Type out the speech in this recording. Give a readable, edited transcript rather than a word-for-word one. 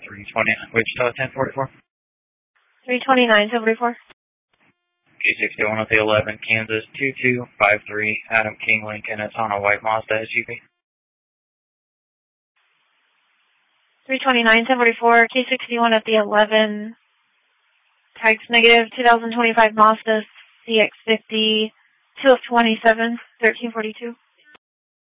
320, Wichita 1044. 329, 1044. K61 at the 11, Kansas 2253, Adam King Lincoln. It's on a white Mazda SUV. 329, 1044, K61 at the 11, tags negative, 2025 Mazda CX-50, 2 of 27, 1342.